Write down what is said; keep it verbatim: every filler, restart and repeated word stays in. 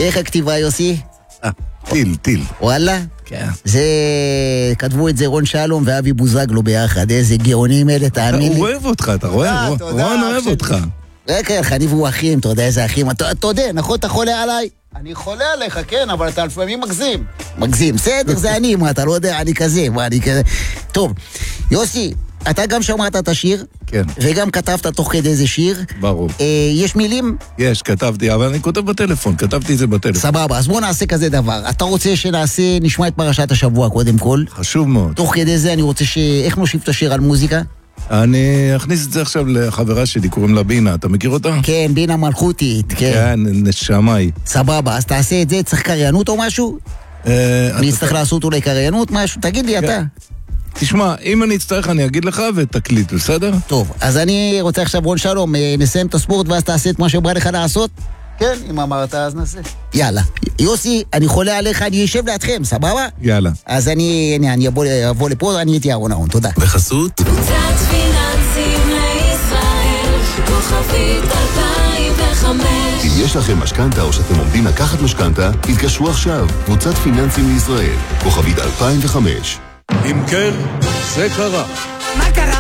איך הכתיבה, יוסי? טיל, טיל. וואלה? כן. זה... כתבו את זה רון שלום ואבי בוזגלו ביחד, איזה גאונים אלה, תאמין לי. הוא אוהב אותך, אתה רואה? רון אוהב אותך. רגע, אני והוא אחים, אתה יודע איזה אחים, אתה יודע, נכון, אתה חולה עליי? אני חולה עליך, כן, אבל אתה לפעמים מגזים. מגזים, בסדר, זה אני, מה, אתה לא יודע, אני כזה, מה, אני כזה. טוב, יוסי, אתה גם שמעת את השיר? כן. וגם כתבת תוך כדי איזה שיר? ברור. אה, יש מילים? יש, כתבתי, אבל אני כותב בטלפון, כתבתי את זה בטלפון. סבבה, אז בוא נעשה כזה דבר. אתה רוצה שנעשה, נשמע את פרשת השבוע קודם כל? חשוב מאוד. תוך כדי זה אני רוצה ש... איך נושיב את השיר על מוזיקה? אני אכניס את זה עכשיו לחברה שלי, קוראים לה בינה, אתה מכיר אותה? כן, בינה מלכותית, כן. כן, נשמי. סבבה, אז תעשה את זה, צריך קריינות או משהו? אני אצטרך לעשות אולי קריינות, משהו? תגיד לי, אתה. תשמע, אם אני אצטרך אני אגיד לך ותקליט, בסדר? טוב, אז אני רוצה עכשיו, רון שלום, נסיים את הספורט ואז תעשה את מה שבא לך לעשות? כן, אם אמרת אז נעשה. יאללה. יוסי, אני חולה עליך, אני יושב לידכם, סבבה? יאללה. אז אני, אני, אני אבוא, אבוא לפה, אני הייתי אהרון אהרון, תודה. בחסות קבוצת פיננסים לישראל, כוכבית אלפיים וחמש. אם יש לכם משכנתה או שאתם עומדים לקחת משכנתה, התקשרו עכשיו. קבוצת פיננסים לישראל, כוכבית אלפיים וחמש. אם כן, זה קרה. מה קרה?